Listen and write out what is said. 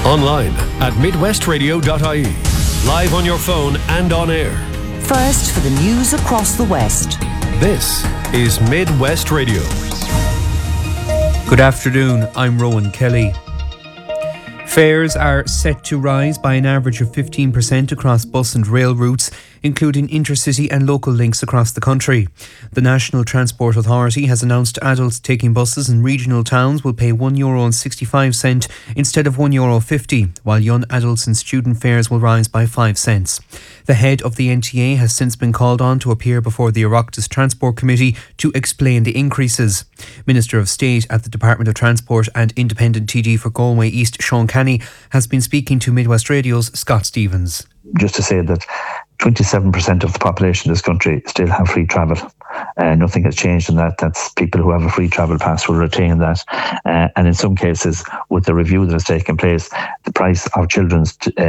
Online at midwestradio.ie. Live on your phone and on air. First for the news across the West. This is Midwest Radio. Good afternoon, I'm Rowan Kelly. Fares are set to rise by an average of 15% across bus and rail routes, including intercity and local links across the country. The National Transport Authority has announced adults taking buses in regional towns will pay €1.65 instead of €1.50, while young adults and student fares will rise by 5 cents. The head of the NTA has since been called on to appear before the Oireachtas Transport Committee to explain the increases. Minister of State at the Department of Transport and Independent TD for Galway East, Sean Canny, has been speaking to Midwest Radio's Scott Stevens. Just to say that 27% of the population of this country still have free travel. Nothing has changed in that. That's people who have a free travel pass will retain that. And in some cases, with the review that has taken place, the price of children's